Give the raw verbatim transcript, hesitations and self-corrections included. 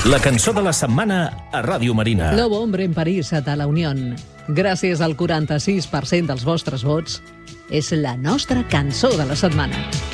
La cançó de la setmana a Ràdio Marina. Lobo Hombre en París a la Unión. Gràcies al quaranta-sis per cent dels vostres vots, és la nostra cançó de la setmana.